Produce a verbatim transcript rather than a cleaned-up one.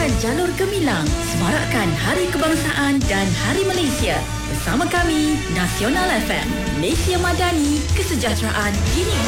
Lepaskan jalur gemilang, semarakkan Hari Kebangsaan dan Hari Malaysia. Bersama kami, Nasional F M, Malaysia Madani, kesejahteraan kini